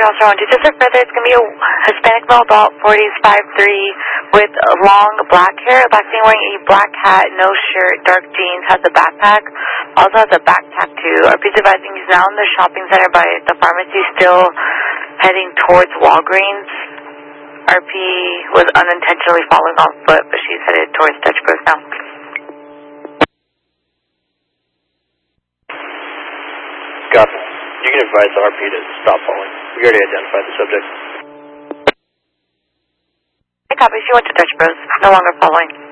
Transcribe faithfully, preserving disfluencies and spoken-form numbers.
three, Officer one two six for further. It's going to be a Hispanic male adult, forties, five three, with long black hair, black thing, wearing a black hat, no shirt, dark jeans, has a backpack, also has a back tattoo. R P's advising he's now in the shopping center by the pharmacy, still heading towards Walgreens. R P was unintentionally following on foot, but she's headed towards Dutch Bros now. Copy. You can advise the R P to stop following. We already identified the subject. Hey, copy. She went to Dutch Bros. No longer following.